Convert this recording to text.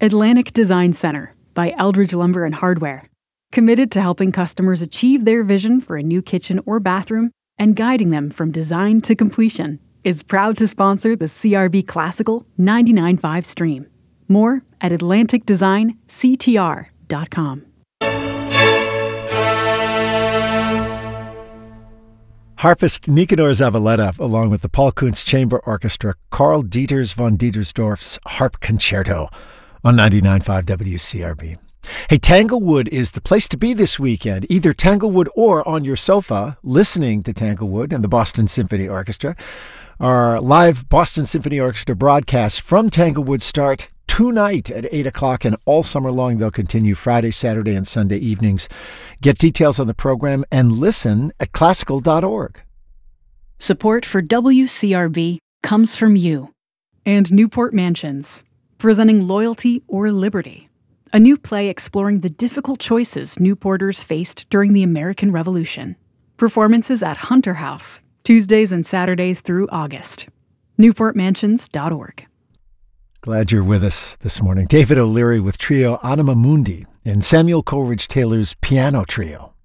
Atlantic Design Center by Eldridge Lumber and Hardware. Committed to helping customers achieve their vision for a new kitchen or bathroom and guiding them from design to completion, is proud to sponsor the CRB Classical 99.5 stream. More at AtlanticDesignCTR.com. Harpist Nicanor Zavaleta, along with the Paul Kuntz Chamber Orchestra, Karl Dieters von Dietersdorf's Harp Concerto on 99.5 WCRB. Hey, Tanglewood is the place to be this weekend, either Tanglewood or on your sofa, listening to Tanglewood and the Boston Symphony Orchestra. Our live Boston Symphony Orchestra broadcasts from Tanglewood start tonight at 8 o'clock, and all summer long they'll continue Friday, Saturday, and Sunday evenings. Get details on the program and listen at classical.org. Support for WCRB comes from you and Newport Mansions, presenting Loyalty or Liberty, a new play exploring the difficult choices Newporters faced during the American Revolution. Performances at Hunter House, Tuesdays and Saturdays through August. NewportMansions.org. Glad you're with us this morning. David O'Leary with trio Anima Mundi and Samuel Coleridge Taylor's Piano Trio.